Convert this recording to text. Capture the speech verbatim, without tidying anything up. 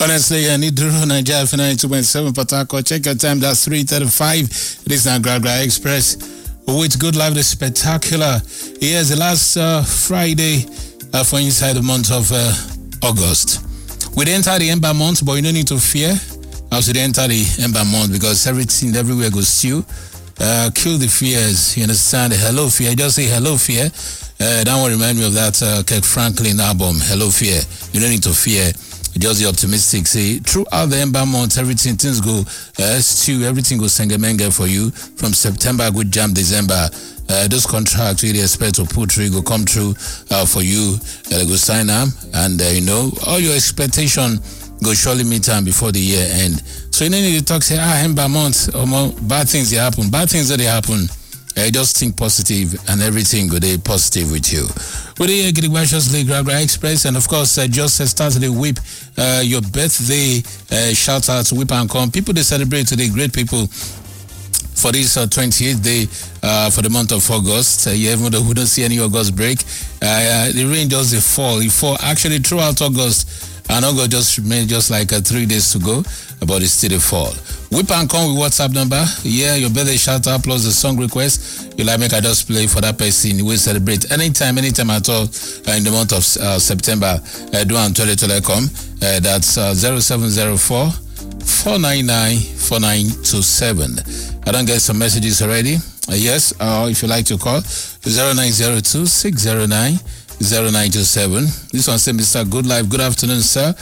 Honestly, I need to run Nigeria for ninety-two point seven Port Harcourt. Check your time, that's three thirty-five. It is now Gragra Express with Good Life, the Spectacular. Here's the last uh, Friday uh, for inside the month of uh, August. We enter the Ember month, but you don't need to fear as we enter the Ember month because everything everywhere goes still. Uh, kill the fears, you understand? Hello Fear, just say hello Fear. Uh, that one remind me of that uh, Kirk Franklin album, Hello Fear. You don't need to fear. Just be optimistic. Say throughout the Ember months, everything things go uh, still, everything goes sengemenge for you. From September, good jam December. Uh, those contracts we expect to put through go come through uh, for you. Uh, go sign them, and uh, you know all your expectation go surely meet time before the year end. So you don't need to talk say ah Ember month or more bad things they happen. Bad things that they happen. Uh, just think positive and everything go day positive with you. With the Graciously Gragra Express, and of course, uh, just uh, started the whip uh, your birthday uh, shout out to Whip and Come. People they celebrate today, great people for this uh, twenty-eighth day uh, for the month of August. Uh, yeah, even though we don't see any August break, uh, uh, the rain does the fall. It fall actually throughout August. And August just remain just like uh, three days to go, but it's still the fall. Whip and Come with WhatsApp number. Yeah, your birthday shout out plus the song request. You like make I just play for that person. We celebrate anytime, anytime at all uh, in the month of uh, September. Uh, do on tele telecom. Uh, that's uh, zero seven zero four, four nine nine, four nine two seven. I don't get some messages already. Uh, yes, or uh, if you like to call zero nine zero two, six zero nine, zero nine two seven. This one says, Mister Good Life. Good afternoon, sir.